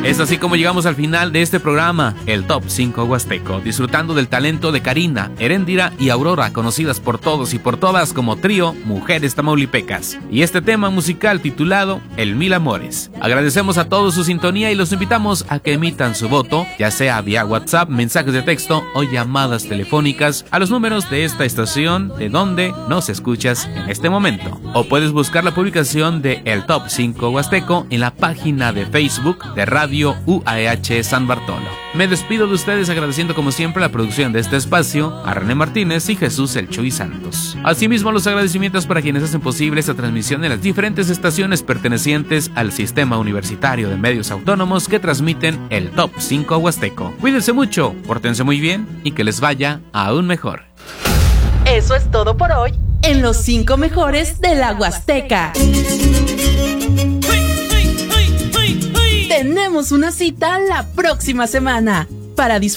Es así como llegamos al final de este programa, el Top 5 Huasteco, disfrutando del talento de Karina, Heréndira y Aurora, conocidas por todos y por todas como trío Mujeres Tamaulipecas, y este tema musical titulado El Mil Amores. Agradecemos a todos su sintonía y los invitamos a que emitan su voto, ya sea vía WhatsApp, mensajes de texto o llamadas telefónicas a los números de esta estación de donde nos escuchas en este momento. O puedes buscar la publicación de El Top 5 Huasteco en la página de Facebook de Radio UAH San Bartolo. Me despido de ustedes agradeciendo como siempre la producción de este espacio a René Martínez y Jesús El Chuy Santos. Asimismo, los agradecimientos para quienes hacen posible esta transmisión en las diferentes estaciones pertenecientes al Sistema Universitario de Medios Autónomos que transmiten el Top 5 Huasteco. Cuídense mucho, pórtense muy bien y que les vaya aún mejor. Eso es todo por hoy en los 5 mejores de la Huasteca. Tenemos una cita la próxima semana para disfrutar